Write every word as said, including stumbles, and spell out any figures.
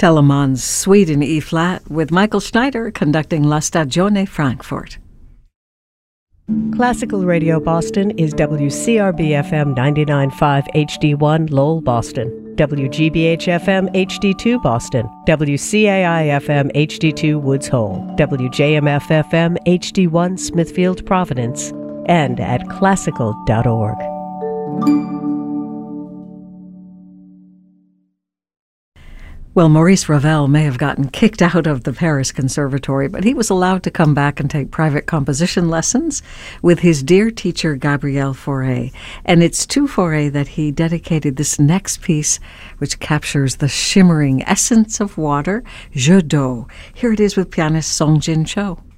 Telemann's Suite in E-flat with Michael Schneider conducting La Stagione Frankfurt. Classical Radio Boston is W C R B F M ninety-nine point five H D one Lowell, Boston, W G B H F M H D two Boston, W C A I F M H D two Woods Hole, W J M F F M H D one Smithfield, Providence, and at classical dot org. Well, Maurice Ravel may have gotten kicked out of the Paris Conservatory, but he was allowed to come back and take private composition lessons with his dear teacher, Gabriel Fauré. And it's to Fauré that he dedicated this next piece, which captures the shimmering essence of water, Jeu d'eau. Here it is with pianist Song Jin Cho.